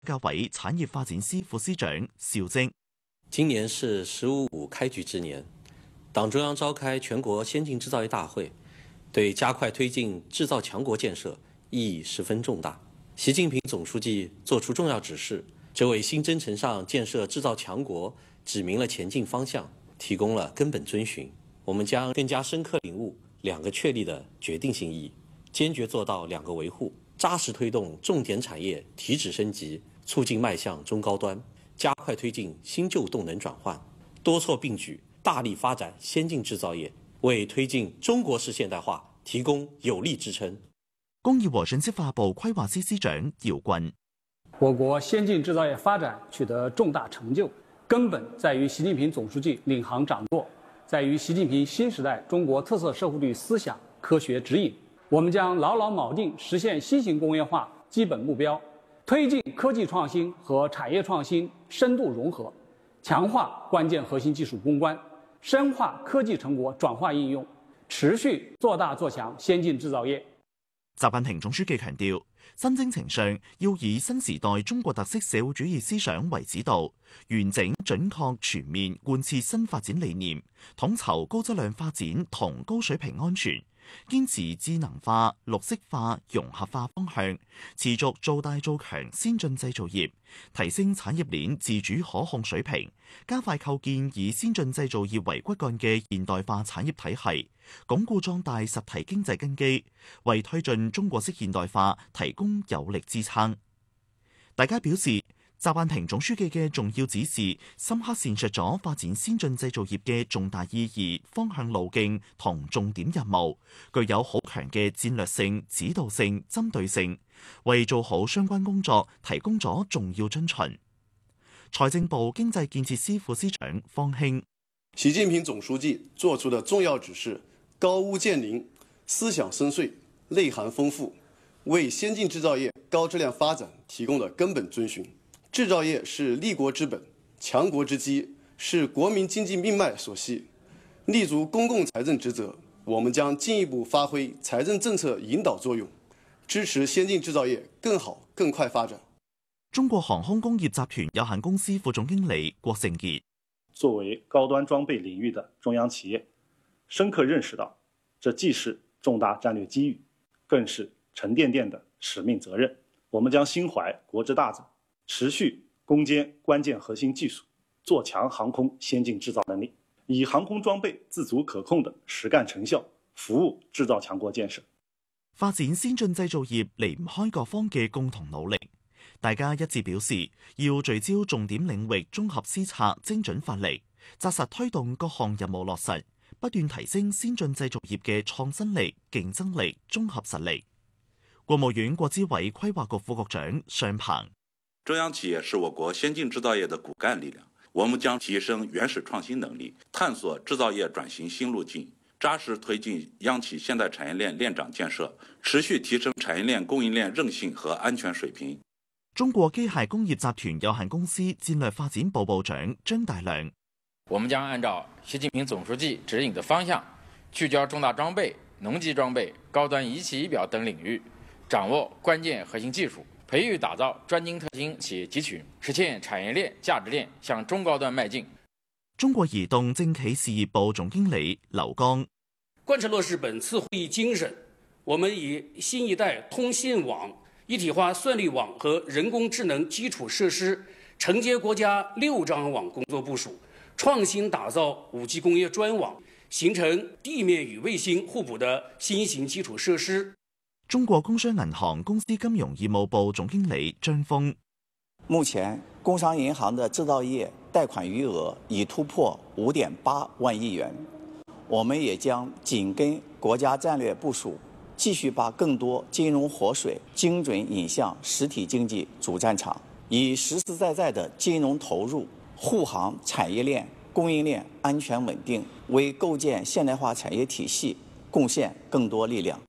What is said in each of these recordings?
家委產業發展司副司長邵晶。 今年是“15+5”開局之年，黨中央召開全國先進製造業大會，對加快推進製造強國建設意義十分重大。習近平總書記作出重要指示，這為新征程上建設製造強國指明了前進方向，提供了根本遵循。我們將更加深刻領悟兩個確立的決定性意義，堅決做到兩個維護，扎實推動重點產業提質升級，促進邁向中高端，加快推進新舊動能轉換，多措並舉，大力發展先進製造業，為推進中國式現代化提供有力支撐。 工業和信息化部規劃司司長姚軍： 我國先進製造業發展取得重大成就，根本在於習近平總書記領航掌舵，在於習近平新時代中國特色社會主義思想科學指引。我們將牢牢錨定實現新型工業化基本目標，推進科技創新和產業創新深度融合，強化關鍵核心技術攻關，深化科技成果轉化應用，持續做大做強先進製造業。 習近平總書記強調，新征程上要以新時代中國特色社會主義思想為指導，完整、準確、全面貫徹新發展理念，統籌高質量發展同高水平安全，堅持智能化、綠色化、融合化方向，持續做大做強先進製造業，提升產業鏈自主可控水平，加快構建以先進製造業為骨幹嘅現代化產業體系，鞏固壯大實體經濟根基，為推進中國式現代化提供有力支撐。大家表示，習近平總書記嘅重要指示，深刻闡述咗發展先進製造業嘅重大意義、方向路徑同重點任務，具有好強嘅戰略性、指導性、針對性，為做好相關工作提供咗重要遵循。財政部經濟建設司副司長方興： 習近平總書記作出的重要指示，高屋建瓴，思想深邃，內涵豐富，為先進製造業高質量發展提供了根本遵循。製造業是立國之本、強國之基，是國民經濟命脈所繫。立足公共財政職責，我們將進一步發揮財政政策引導作用，支持先進製造業更好、更快發展。 中國航空工業集團有限公司副總經理郭勝傑： 作為高端裝備領域的中央企業，深刻認識到，這既是重大戰略機遇，更是沉甸甸的使命責任。我們將心懷國之大責，持續攻堅關鍵核心技術，做強航空先進製造能力，以航空裝備自主可控的實幹成效，服務製造強國建設。 發展先進製造業離唔開各方嘅共同努力，大家一致表示要聚焦重點領域綜合施策，精準發力，紮實推動各項任務落實，不斷提升先進製造業嘅創新力、競爭力、綜合實力。國務院國資委規劃局副局長尚鵬： 中央企業是我國先進製造業的骨幹力量，我們將提升原始創新能力，探索製造業轉型新路徑，扎實推進央企現代產業鏈鏈長建設，持續提升產業鏈供應鏈韌性和安全水平。 中國機械工業集團有限公司戰略發展部部長張大良： 我們將按照習近平總書記指引的方向，聚焦重大裝備、農機裝備、高端儀器儀表等領域，掌握關鍵核心技術，培育打造專精特精企業集群，實現產業鏈價值鏈向中高端邁進。 中國移動政企事業部總經理劉剛： 貫徹落實本次會議精神，我們以新一代通信網、一體化算力網和人工智能基礎設施承接國家6張網工作部署，創新打造5G 工業專網，形成地面與衛星互補的新型基礎設施。 中國工商銀行公司金融業務部總經理張峰： 目前工商銀行的製造業貸款餘額已突破5.8萬億元，我們也將緊跟國家戰略部署，繼續把更多金融活水精準引向實體經濟主戰場，以實實在在的金融投入護航產業鏈、供應鏈安全穩定，為構建現代化產業體系貢獻更多力量。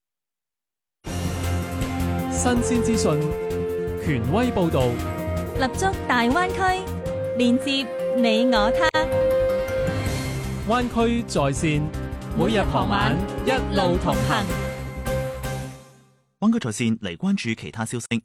新鮮資訊，權威報導， 立足大灣區，連接你我他。 灣區在線，每日傍晚一路同行。 灣區在線嚟關注其他消息。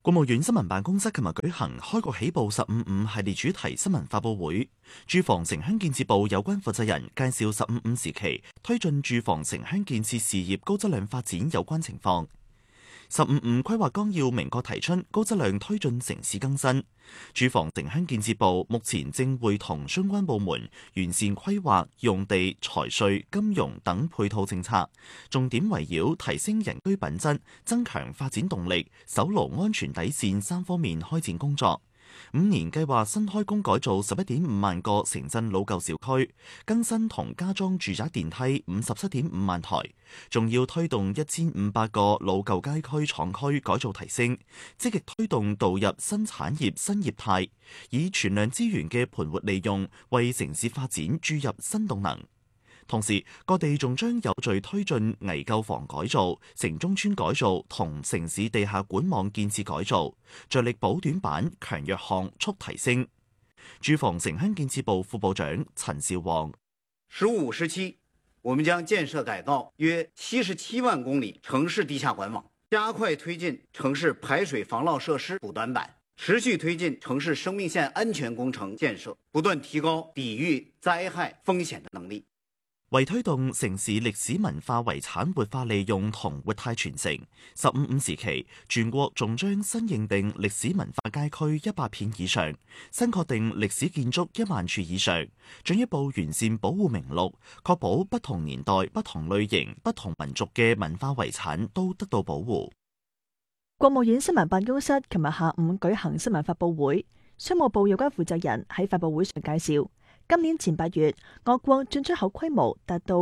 國務院新聞辦公室琴日舉行開國起步15.5系列主題新聞發佈會，住房城鄉建設部有關負責人介紹15.5時期推進住房城鄉建設事業高質量發展有關情況。15.5規劃綱要明確提出高質量推進城市更新，住房城鄉建設部目前正會同相關部門完善規劃、用地、財稅、金融等配套政策，重點圍繞提升人居品質、增強發展動力、守牢安全底線3方面開展工作。5年計劃新開工改造11.5萬個城鎮老舊小區，更新同加裝住宅電梯57.5萬台，仲要推動1500個老舊街區廠區改造提升，積極推動導入新產業新業態，以存量資源嘅盤活利用，為城市發展注入新動能。同時，各地仲將有序推進危舊房改造、城中村改造同城市地下管網建設改造，着力補短板、強弱項速提升。住房城鄉建設部副部長陳兆旺 ，15時期，我們將建設改造約77萬公里城市地下管網，加快推進城市排水防澇設施補短板，持續推進城市生命線安全工程建設，不斷提高抵禦災害風險的能力。 為推動城市歷史文化遺產活化利用同活態傳承，15.5時期，全國仲將新認定歷史文化街區100片以上，新確定歷史建築1萬處以上，進一步完善保護名錄，確保不同年代、不同類型、不同民族嘅文化遺產都得到保護。 國務院新聞辦公室琴日下午舉行新聞發佈會，商務部有關負責人喺發佈會上介紹，今年前8月，我國進出口規模達到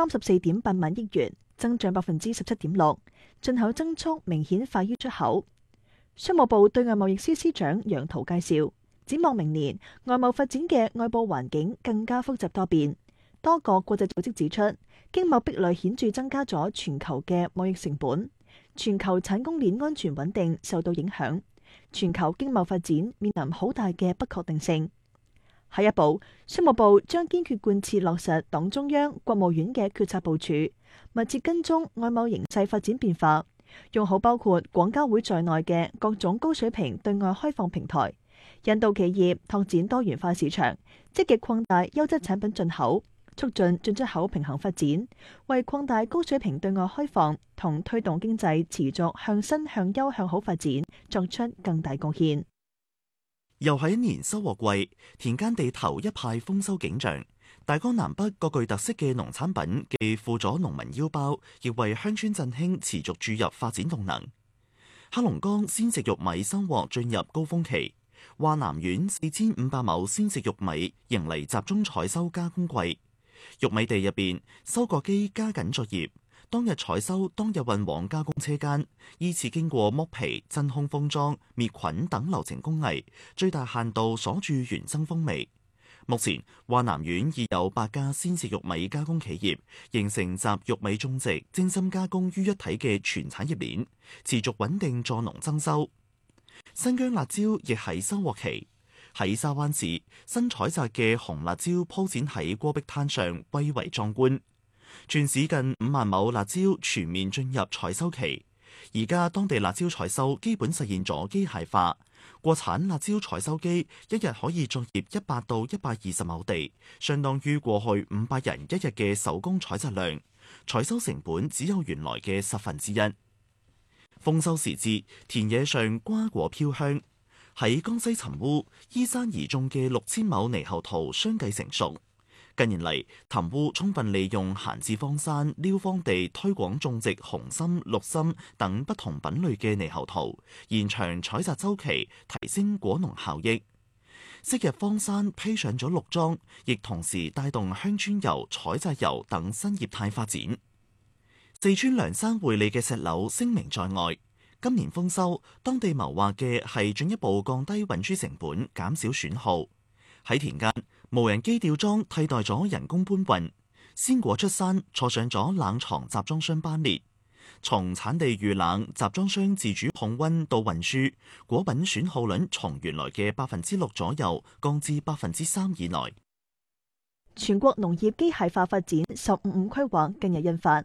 34.8萬億元，增長17.6%，進口增速明顯快於出口。商務部對外貿易司司長楊濤介紹，展望明年，外貿發展嘅外部環境更加複雜多變。多個國際組織指出，經貿壁壘顯著增加咗全球嘅貿易成本，全球產供鏈安全穩定受到影響，全球經貿發展面臨好大嘅不確定性。下一步，商務部將堅決貫徹落實黨中央、國務院嘅決策部署，密切跟蹤外貿形勢發展變化，用好包括廣交會在內嘅各種高水平對外開放平台，引導企業拓展多元化市場，積極擴大優質產品進口，促進進出口平衡發展，為擴大高水平對外開放同推動經濟持續向新向優向好發展作出更大貢獻。 又係一年收穫季，田間地頭一派豐收景象。大江南北各具特色嘅農產品既富咗農民腰包，亦為鄉村振興持續注入發展動能。黑龍江鮮食玉米收穫進入高峰期，華南縣4500畝鮮食玉米迎嚟集中採收加工季。玉米地入邊，收割機加緊作業，當日採收，當日運往加工車間，依次經過剝皮、真空封裝、滅菌等流程工藝，最大限度鎖住原生風味。目前，華南縣已有8家鮮食玉米加工企業，形成集玉米種植、精心加工於一體嘅全產業鏈，持續穩定助農增收。新疆辣椒亦喺收穫期。喺沙灣市，新採摘嘅紅辣椒鋪展喺戈壁灘上，蔚為壯觀。全市近5萬畝辣椒全面進入採收期，而家當地辣椒採收基本實現咗機械化。國產辣椒採收機一日可以作業100到120畝地，相當於過去500人一日嘅手工採摘量。採收成本只有原來嘅1/10。豐收時節，田野上瓜果飄香。喺江西尋烏，依山而種嘅6000畝獼猴桃相繼成熟。近年嚟，尋烏充分利用閒置荒山、溜荒地推廣種植紅心、綠心等不同品類嘅獼猴桃，延長採摘週期，提升果農效益。昔日荒山披上咗綠裝，亦同時帶動鄉村遊、採摘遊等新業態發展。四川涼山匯利嘅石榴聲名在外。今年豐收，當地謀劃嘅係進一步降低運輸成本，減少損耗。喺田間，無人機吊裝替代咗人工搬運，鮮果出山坐上咗冷藏集裝箱班列。從產地預冷、集裝箱自主控溫到運輸，果品損耗率從原來嘅6%左右降至3%以內。 全國農業機械化發展15.5規劃近日印發。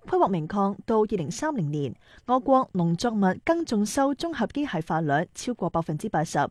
規劃明確到2030年，我國農作物耕種收綜合機械化率超過80%。